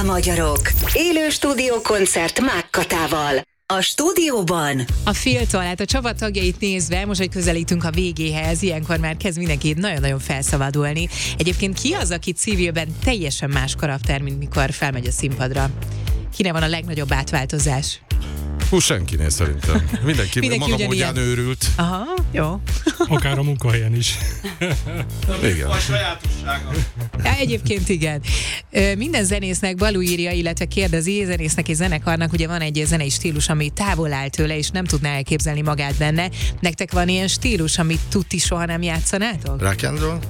Magyarok. Élő stúdiókoncert Mák Katával. A stúdióban a Filtól, hát a csapat tagjait nézve, most, hogy közelítünk a végéhez, ilyenkor már kezd mindenki nagyon-nagyon felszabadulni. Egyébként ki az, aki civilben teljesen más karakter, mint mikor felmegy a színpadra? Kine van a legnagyobb átváltozás? Senkinél szerintem. Mindenki maga módján őrült. Aha, jó. Akár a munkahelyen is. Igen. A sajátossága. Ja, egyébként igen. Minden zenésznek Balú írja, illetve kérdezi, zenésznek és zenekarnak, ugye van egy zenei stílus, ami távol áll tőle, és nem tudná elképzelni magát benne. Nektek van ilyen stílus, amit tuti soha nem játszanátok? Rock and roll?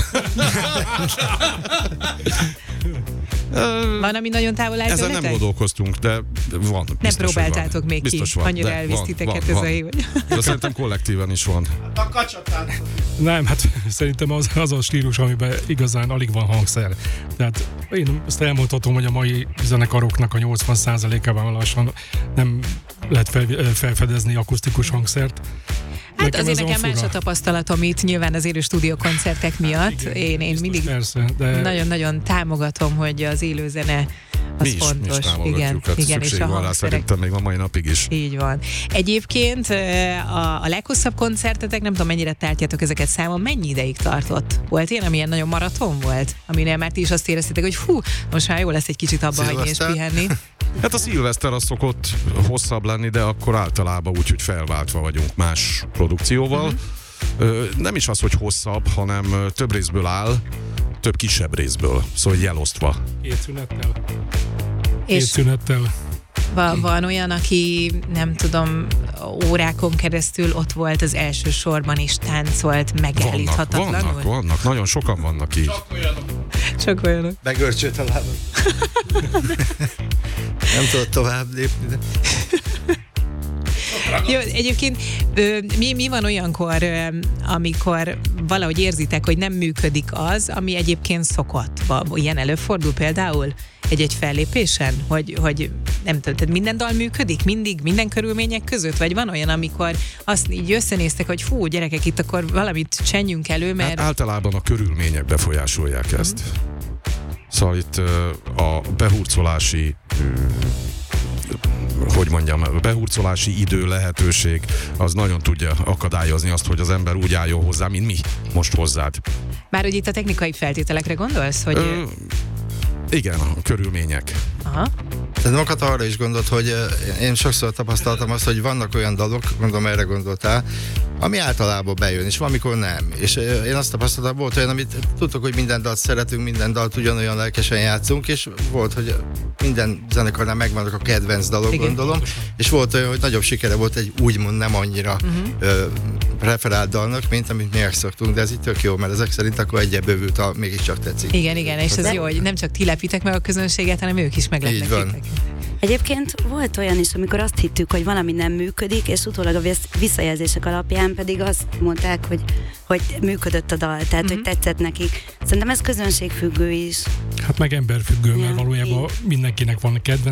Van, ami nagyon távol áll Ezen tőletek? nem gondolkoztunk, de van. Nem próbáltátok még biztos ki, van, annyira de elvisz titeket van. ez a hív. De szerintem kollektíven is van. A kacsatán. Nem, hát szerintem az a stílus, amiben igazán alig van hangszer. Tehát én azt elmondhatom, hogy a mai zenekaroknak a 80%-ában lassan nem lehet felfedezni akusztikus hangszert. Hát azért ez nekem olyan más a fura. tapasztalatom itt nyilván az élő stúdió koncertek miatt. Igen, Én mindig persze, de nagyon-nagyon támogatom, hogy az élőzene az Mi is fontos. támogatjuk, hát igen, és szükség a van rá hangszerek. szerintem még a mai napig is. Így van. Egyébként a leghosszabb koncertetek, nem tudom mennyire tártjátok ezeket számon, mennyi ideig tartott? Volt ilyen, amilyen nagyon maraton volt? Aminél már ti is azt éreztétek, hogy hú, most már jó lesz egy kicsit abba hagyni és Szilveszter? pihenni. Hát a szilveszter az szokott hosszabb lenni, de akkor általában úgy, hogy felváltva vagyunk más produkcióval. Nem is az, hogy hosszabb, hanem több részből áll, több kisebb részből, szóval elosztva. És szünettel. van olyan, aki nem tudom, órákon keresztül ott volt az első sorban és táncolt megállíthatatlanul? Vannak, nagyon sokan vannak így. Csak olyanok. Begörcsölt a lábad. Nem tudod tovább lépni, de... Jó, egyébként mi van olyankor, amikor valahogy érzitek, hogy nem működik az, ami egyébként szokott? Ilyen előfordul például egy fellépésen? Hogy nem tudom, tehát minden dal működik? Mindig, minden körülmények között? Vagy van olyan, amikor azt így összenéztek, hogy fú, gyerekek, itt akkor valamit csenjünk elő, mert... Hát általában a körülmények befolyásolják ezt. Szóval itt a behurcolási behurcolási idő, lehetőség, az nagyon tudja akadályozni azt, hogy az ember úgy álljon hozzá, mint mi most hozzád. Már hogy itt a technikai feltételekre gondolsz, hogy... Igen, a körülmények. Aha. De magat arra is gondolt, hogy én sokszor tapasztaltam azt, hogy vannak olyan dalok, gondolom erre gondoltál, ami általában bejön, és valamikor nem. És én azt tapasztaltam, volt olyan, amit tudtuk, hogy minden dalt szeretünk, minden dalt ugyanolyan lelkesen játszunk, és volt, hogy minden zenekarnál megvannak a kedvenc dalok, igen, gondolom, és volt olyan, hogy nagyobb sikere volt egy úgymond nem annyira referált dalnak, mint amit mi megszoktunk, de ez itt tök jó, mert ezek szerint akkor egyre bővült, mégiscsak tetszik. Igen, és ez jó, hogy nem csak ti lepitek meg a közönséget, hanem ők is meglepnek Így van. titeket. Egyébként volt olyan is, amikor azt hittük, hogy valami nem működik, és utólag a visszajelzések alapján pedig azt mondták, hogy működött a dal, tehát hogy tetszett nekik. Szerintem ez közönségfüggő is. Hát meg emberfüggő, mert Ja, valójában mindenkinek van kedvenc